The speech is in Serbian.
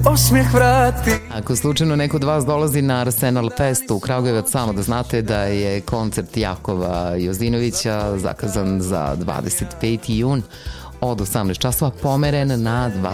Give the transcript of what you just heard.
osmijeh vrati. Ako slučajno neko od vas dolazi na Arsenal Fest u Kragujevac, samo da znate da je koncert Jakova Jozinovića zakazan za 25. jun od 18 časova, pomeren na